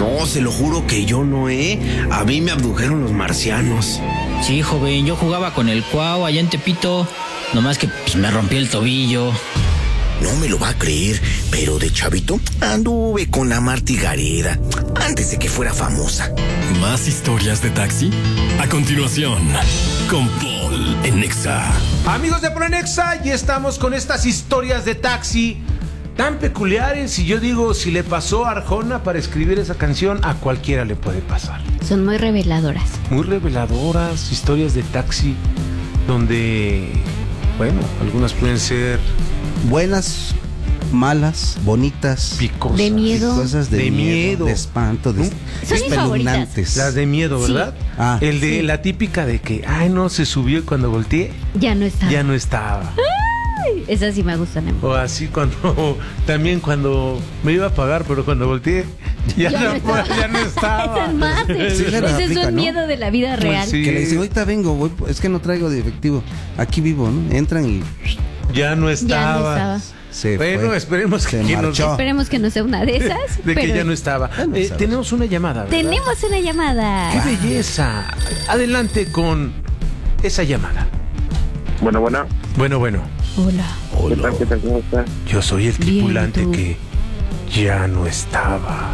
No, se lo juro que yo no, A mí me abdujeron los marcianos. Sí, joven, yo jugaba con el Cuau allá en Tepito, nomás que pues, me rompí el tobillo. No me lo va a creer, pero de chavito anduve con la Marty Gareda antes de que fuera famosa. ¿Más historias de taxi? A continuación, con Paul en Nexa. Amigos de Paul en Nexa, ya estamos con estas historias de taxi tan peculiares. Y yo digo, si le pasó a Arjona para escribir esa canción, a cualquiera le puede pasar. Son muy reveladoras. Muy reveladoras, historias de taxi, donde, bueno, algunas pueden ser buenas, malas, bonitas, picosas. De miedo. Cosas de miedo, de espanto, de Son mis favoritas. Las de miedo, ¿verdad? Sí. El de la típica de que, no, se subió y cuando volteé, ya no estaba. ya no estaba. Ay, esas sí me gustan. O así también cuando me iba a pagar, pero cuando volteé, ya no estaba. Es el mate. Sí, Ese es aplica, un ¿no? miedo de la vida real. Sí. que le dicen, ahorita vengo, es que no traigo de efectivo. Aquí vivo, ¿no? Entran y Ya no estaba. Ya no estaba. se Bueno, fue. esperemos que Se quien nos marchó. Esperemos que no sea una de esas. de que pero ya no estaba. Tenemos una llamada, ¿verdad? tenemos una llamada. ¡Qué belleza! Adelante con esa llamada. Bueno. Hola. ¿Qué tal? ¿Cómo estás? Yo soy el Bien, tripulante ¿tú? que ya no estaba.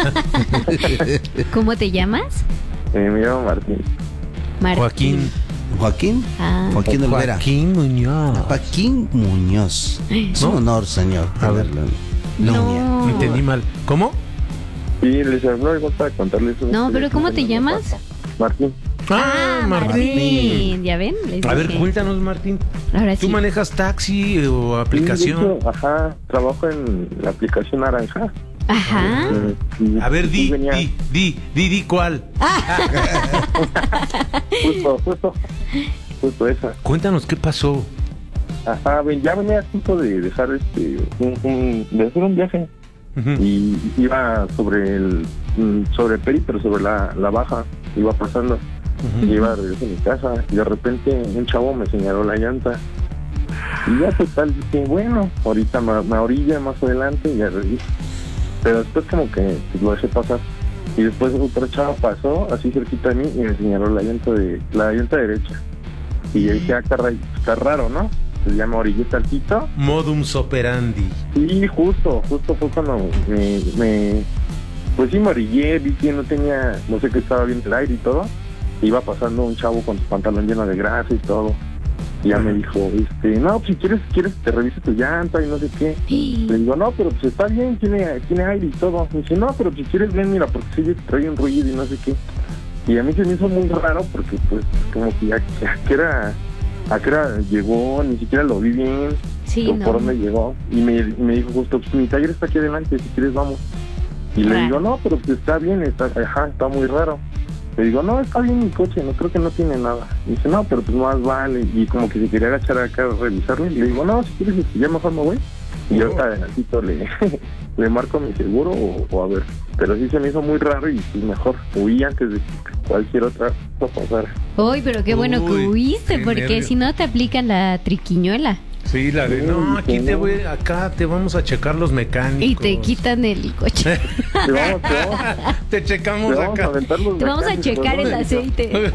¿Cómo te llamas? Me llamo Martín. Martín. Joaquín. Joaquín Olvera. Joaquín Muñoz. Joaquín Muñoz. Es un honor, señor. A ver. tenerlo. No. Me entendí mal. ¿Cómo? Sí, les hablo igual para contarles. No, pero ¿cómo te llamas? Martín. Martín. ¿Ya ven? Les A ver, dije. cuéntanos, Martín. Ahora ¿Tú sí. manejas taxi o aplicación? Sí, de hecho, trabajo en la aplicación Naranja. Ajá. A ver, di venía- cuál. Justo esa. Cuéntanos qué pasó. Ya venía a punto de dejar de hacer un viaje. Ujú. Y iba sobre el Peri, pero sobre la baja, iba pasando. Ujú. Y iba a regresar a mi casa y de repente un chavo me señaló la llanta. Y ya total dije, bueno, ahorita me orilla más adelante y ya reviso. Pero después como que lo dejé pasar. Y después otro chavo pasó así cerquita de mí y me señaló la llanta derecha. Y yo dije, está raro, ¿no? Pues ya me orillé tantito. Modus operandi. Y justo fue cuando pues sí me orillé, vi que no sé que estaba bien el aire y todo. Iba pasando un chavo con su pantalón lleno de grasa y todo. Y ya me dijo, no, pues si quieres te revise tu llanta y no sé qué. Le digo, no, pero pues está bien, tiene aire y todo. Me dice, no, pero si quieres ven, mira, porque sí trae un ruido y no sé qué. Y a mí se me hizo muy raro porque pues como que a qué hora llegó, ni siquiera lo vi bien. Sí, por no. dónde llegó. Y me dijo justo, pues mi taller está aquí adelante, si quieres vamos. Y le digo, no, pero pues está bien, está muy raro. Le digo, no, está bien mi coche, no creo que no tiene nada. Y dice, no, pero pues más vale. Y como que se quería agachar acá a revisarle. Y le digo, no, si quieres, ya mejor me voy. Y yo ahorita adelantito le marco mi seguro o a ver. Pero sí se me hizo muy raro y pues mejor huí antes de que cualquier otra cosa pasara. Uy, pero qué bueno que Uy, huiste, qué porque nervio. si no te aplican la triquiñuela Sí, la de, no, aquí acá te vamos a checar los mecánicos. y te quitan el coche. Te checamos acá. Te vamos a checar el aceite.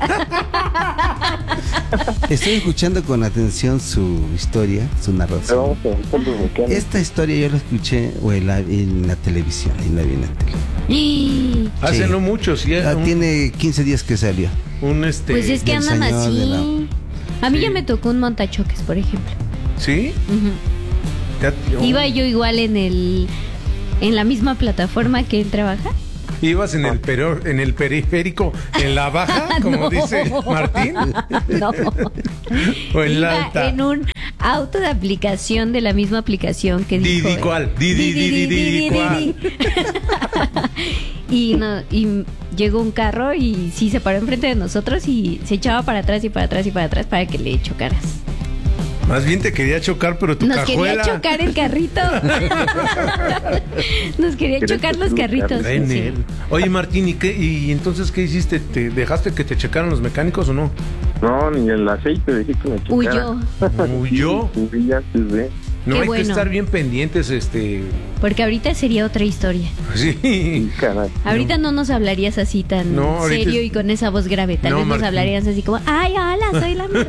Estoy escuchando con atención su historia, su narración. Esta historia yo la escuché en la televisión, y la vi en la tele. Hace Sí. no mucho, sí. Tiene 15 días que salió. Pues es que del andan señor de así. A mí Sí. ya me tocó un montachoques, por ejemplo. ¿Sí? Ujú. Iba yo igual en la misma plataforma que él trabaja. ¿Ibas en el periférico, en la baja, como No. dice Martín? No. ¿O en la Iba alta? en un auto de aplicación de la misma aplicación que dijo. Didi, ¿cuál? Didi, ¿cuál? Y llegó un carro y sí se paró enfrente de nosotros y se echaba para atrás y para atrás y para atrás para que le chocaras. Más bien te quería chocar, pero tu Nos cajuela. quería chocar el carrito. Nos quería chocar los carritos. En sí. él. Oye, Martín, ¿y entonces qué hiciste? ¿Te dejaste que te checaran los mecánicos o no? No, ni el aceite dejé que me checara. Huyó. ¿Huyó? Huí antes de... No, Qué hay bueno. que estar bien pendientes, Porque ahorita sería otra historia. Sí. Caray. Ahorita no nos hablarías así tan No, ahorita serio y con esa voz grave. Tal No, vez nos Martín. hablarías así como, ay, hola, soy la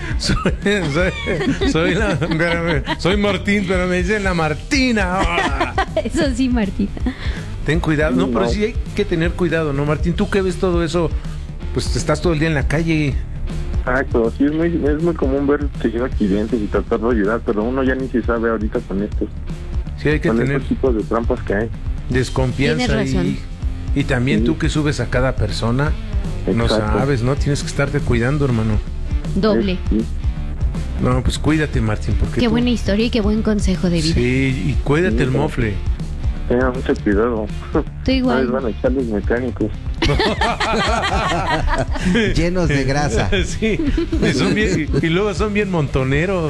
Martina. Soy Martín, pero me dicen la Martina. Ah. Eso sí, Martina. Ten cuidado. No, pero No. sí hay que tener cuidado, ¿no, Martín? Tú que ves todo eso, pues estás todo el día en la calle. Exacto, sí, es muy común ver seguido accidentes y tratar de ayudar, pero uno ya ni se sabe ahorita con estos, Sí hay que con tener estos tipos de trampas que hay. desconfianza Tienes razón. y también Sí. tú que subes a cada persona, no Exacto. sabes, ¿no? Tienes que estarte cuidando, hermano. Doble. Sí. No, pues cuídate, Martín, porque Qué tú- buena historia y qué buen consejo de vida. Sí, y cuídate el mofle. Tengan mucho cuidado. Tú No igual. les van a echar los mecánicos. Llenos de grasa. Sí, y luego son bien montoneros.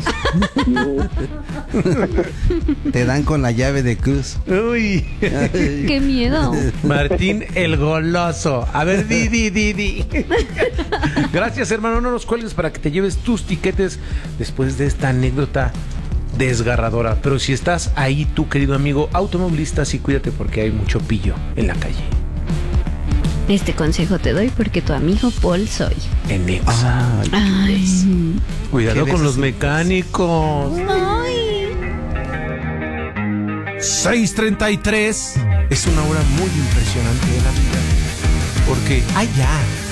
Te dan con la llave de cruz. Uy, Qué miedo. Martín el goloso. A ver, di. Gracias, hermano. No nos cuelgues para que te lleves tus tiquetes después de esta anécdota desgarradora. Pero si estás ahí, tú, querido amigo automovilista, sí cuídate porque hay mucho pillo en la calle. Este consejo te doy porque tu amigo Paul soy. En Exa. Ay, Ay. Cuidado qué con los besos. mecánicos. Ay. 6:33 es una hora muy impresionante de la vida. Porque allá